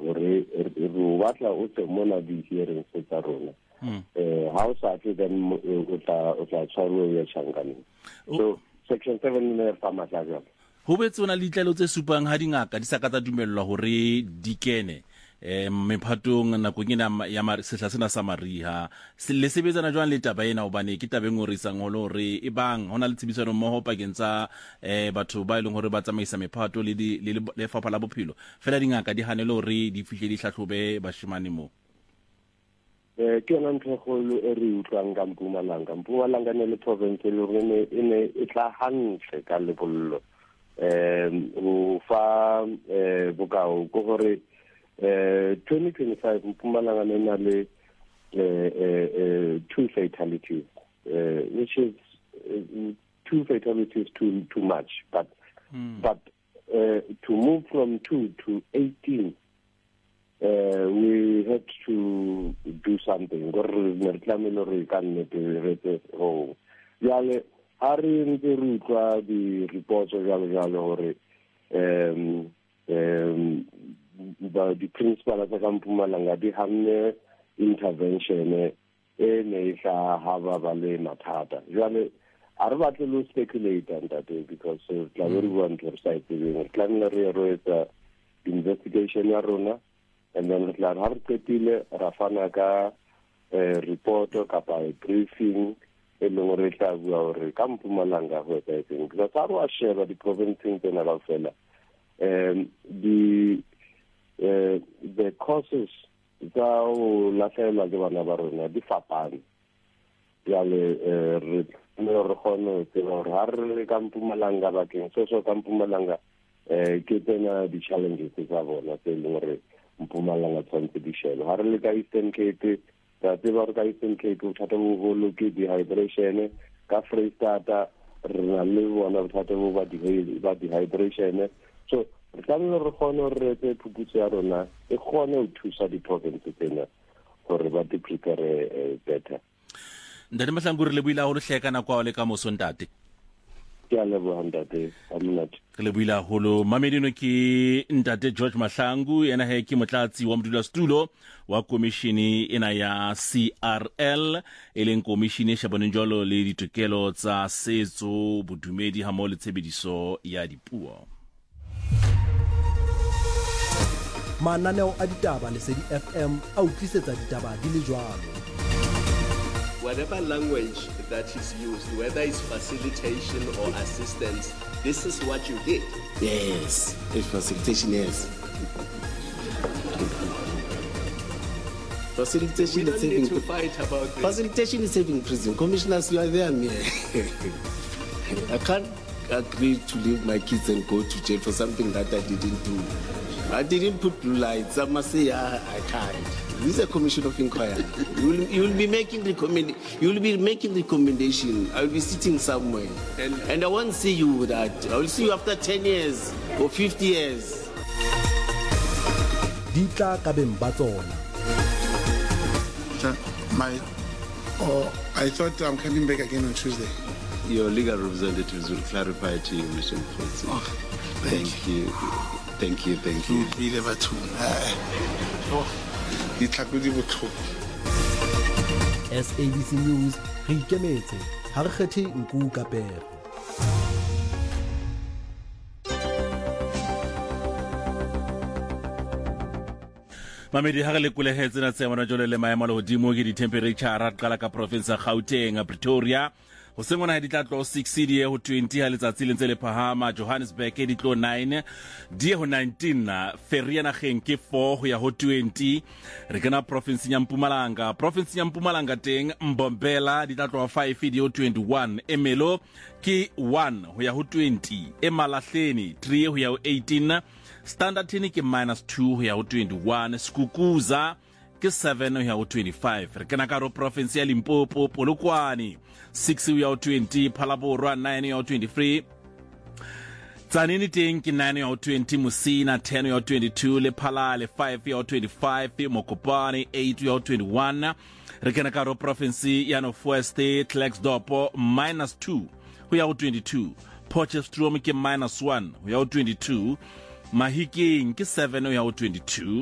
gore re batla o tse mona di hearings tsa rona how sa then o tla tshwarwa ya tshangane so section 7 ne fa matlaga ho betse ona le ditlelo tse supang ha dingaka di sakata dumellwa hore di kene mephatong nakong ena ya sehla sena sa mariha le sebetsana jwang le taba ena hobane ke taba ngorisang hore e bang hona le tsebisano mmoho pakeng tsa batho ba ileng hore ba tsamaisa mephato le lefapha la bophelo fela dingaka di hanele hore di fihle di hlahlobe bashimane mo ke yona ntho kgolo e re utlwang ka Mpumalanga ne le province le rene e tla hantle ka lebollo o fa bokao go gore 2025 Mpumalanga ne na le 2 fatalities which is 2 fatalities too much but to move from 2 to 18 we had to do something gore ne tlamelo re ka nne re ho yale ari ntse re utlwa di reports jalo gore the principal of the Mpumalanga di hamne intervention e ne tla haba bale mathata jwale a re batle lo speculate on that because everyone to side the plan re etsa investigation ya rona and then re tla ha re qetile ra fana ka report ka pa briefing e leng re tla bua hore ka Mpumalanga ho etsa eng because a re wa sheba di provinces tsena ba fela the causes tsa o latlhelwa ke bana ba rona di fapane yale re kgone gore ha re ka Mpumalanga bakeng so ka Mpumalanga ke tsena di challenges tsa bona tse leng gore Mpumalanga tshwanetse di shebe ha re le ka Eastern Cape ka tseba re ka Eastern Cape o thata bo ke dehydration ka Freestata re na le bona bothata bo ba dehydration so re tlamehile re kgone re etse phuputso ya rona e kgone ho thusa di-province tsena gore ba di prepare better. Ntate Mahlangu re le buile haholo hleka nako le ka moso ntate. Ke a leboha ntate amonate. Re le buile haholo mamedino ke ntate George Mahlangu yena he ke motlatsi wa modulasetulo wa komishini ena ya CRL eleng komishini e shebaneng jwalo le ditokelo tsa setso bodumedi ha mo le tshebediso ya dipuo. Mananeo a ditaba Lesedi FM a utlwisetsa ditaba di le jwalo. Whatever language that is used, whether it's facilitation or assistance, this is what you did. Yes, it's facilitation, yes. Facilitation is saving. We don't need to fight about this. Facilitation is saving prison. Commissioners, you are there. I can't agree to leave my kids and go to jail for something that I didn't do. I didn't put blue lights. I must say I can't. This is a commission of inquiry. You will be making recommendation. I will be sitting somewhere, and I won't see you with that. I will see you after 10 years or 50 years. Dita kabeng batsona. I thought I'm coming back again on Tuesday. Your legal representatives will clarify to you, Mr. Mfutsi. Thank you. Be never too. SABC News re ikemetse ha re kgethe nku ka pere. Mamedi ha re le kulehetse na tsema na jole le maemo le hodimo ke di temperature a qala ka province ya Gauteng a Pretoria ho sengwana di tla tlo 6 die ho 20 ha letsatsi le ntse le phahama Johannesburg di tlo 9 die ho 19 na Feria na geng ke 4 ho ya ho 20 re kana province ya Mpumalanga teng Mbombela di tla tlo 5 di ho 21 Emelo ke 1 ho ya ho 20 Emalahleni 3 ho ya ho 18 Standardini ke -2 ho ya ho 21 Skukuza ke 7 ho ya ho 25 re kana ka ro province ya Limpopo Polokwane 6 ho ya ho 20 Phalaborwa 9 ho ya ho 23 Tsanini teng ke 9 ho ya ho 20 Musina 10 ho ya ho 22 Lephalale 5 ho ya ho 25 Mokopane 8 ho ya ho 21 re kana ka ro province ya North West Klerksdorp -2 ho ya ho 22 Potchefstroom ke -1 ho ya ho 22 Mahikeng ke 7 ho ya ho 22